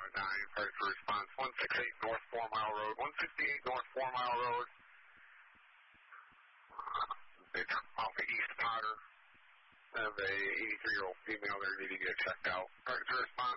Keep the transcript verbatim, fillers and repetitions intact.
nine, first response, one sixty-eight North Four Mile Road, one sixty-eight North Four Mile Road. It's off of East Potter. I have a eighty-three-year-old female there needing to get checked out. First response.